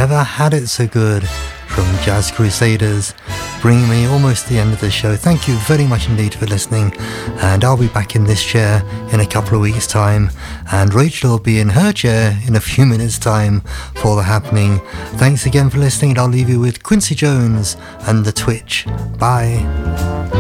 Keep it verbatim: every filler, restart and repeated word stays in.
Never Had It So Good from Jazz Crusaders, bringing me almost to the end of the show. Thank you very much indeed for listening, and I'll be back in this chair in a couple of weeks' time, and Rachel will be in her chair in a few minutes' time for The Happening. Thanks again for listening, and I'll leave you with Quincy Jones and The Twitch. Bye.